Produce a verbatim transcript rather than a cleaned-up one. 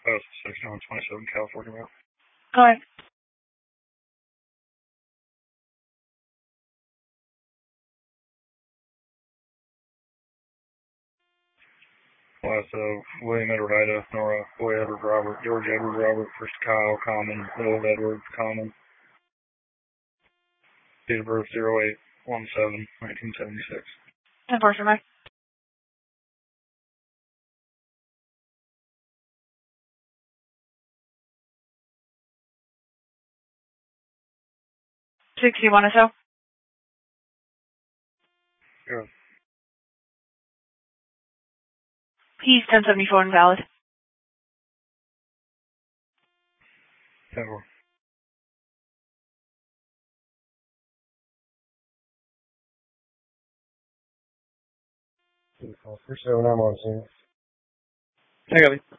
Oh, sixty-one twenty-seven California Road. Go ahead. Last of William Edward Ida, Nora, Boy Edward Robert, George Edward Robert, First Kyle, Common, Will Edward, Common. Date of birth zero eight one seven nineteen seventy-six. Unfortunately. sixty-one or so. Good. He's ten seventy-four invalid. Never. For seven, I'm on scene. I got it.